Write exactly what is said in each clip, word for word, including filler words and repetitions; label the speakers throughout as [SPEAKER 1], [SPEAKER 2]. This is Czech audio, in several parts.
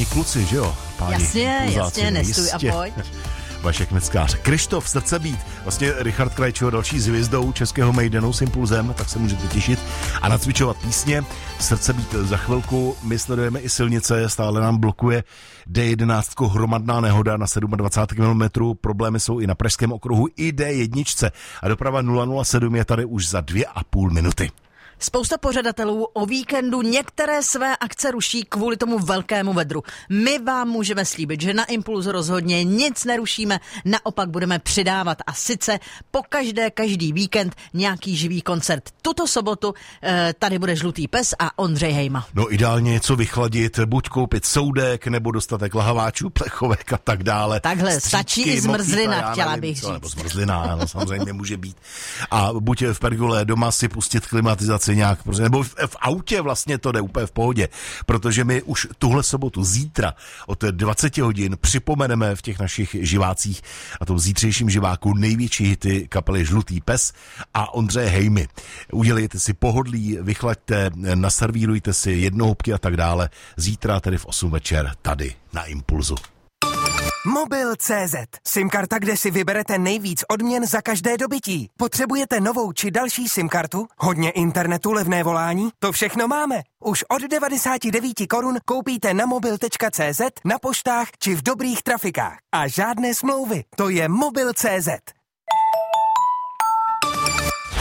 [SPEAKER 1] páni kluci, že jo? Páni
[SPEAKER 2] jasně,
[SPEAKER 1] kluzáci,
[SPEAKER 2] jasně, nestuj
[SPEAKER 1] jistě.
[SPEAKER 2] a pojď.
[SPEAKER 1] Vašek Neckář. Krištof, Srdce být. Vlastně Richard Krajčo, další zvězdou českého Maidenu s Impulzem, tak se můžete těšit a nacvičovat písně. Srdce být za chvilku. My sledujeme i silnice, stále nám blokuje D jedenáct hromadná nehoda na dvacet sedm kilometrů. Problémy jsou i na Pražském okruhu, i D jedna. A doprava nula nula sedm je tady už za dvě a půl minuty.
[SPEAKER 2] Spousta pořadatelů o víkendu některé své akce ruší kvůli tomu velkému vedru. My vám můžeme slíbit, že na Impulzu rozhodně nic nerušíme, naopak budeme přidávat a sice po každé, každý víkend nějaký živý koncert. Tuto sobotu eh, tady bude Žlutý pes a Ondřej Hejma.
[SPEAKER 1] No ideálně něco vychladit, buď koupit soudek, nebo dostatek lahaváčů, plechovek a tak dále.
[SPEAKER 2] Takhle,
[SPEAKER 1] Stříčky,
[SPEAKER 2] stačí i zmrzlina,
[SPEAKER 1] mochita,
[SPEAKER 2] chtěla
[SPEAKER 1] nevím,
[SPEAKER 2] bych
[SPEAKER 1] co,
[SPEAKER 2] říct.
[SPEAKER 1] Nebo zmrzlina, ale samozřejmě může být. A buď v pergole doma si pustit klimatizaci nějak, nebo v, v autě vlastně to jde úplně v pohodě, protože my už tuhle sobotu zítra od dvacet hodin připomeneme v těch našich živácích a tom zítřejším živáku největší hity kapely Žlutý pes a Ondřeje Hejmy. Udělejte si pohodlí, vychlaďte, naservírujte si jednohubky a tak dále. Zítra tedy v osm večer tady na Impulzu.
[SPEAKER 3] Mobil tečka cé zet. SIM-karta, kde si vyberete nejvíc odměn za každé dobytí. Potřebujete novou či další SIM-kartu? Hodně internetu, levné volání? To všechno máme. Už od devadesát devět korun koupíte na mobil tečka cé zet, na poštách či v dobrých trafikách. A žádné smlouvy. To je mobil tečka cé zet.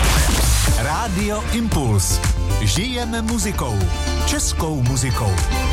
[SPEAKER 4] Rádio Impuls. Žijeme muzikou. Českou muzikou.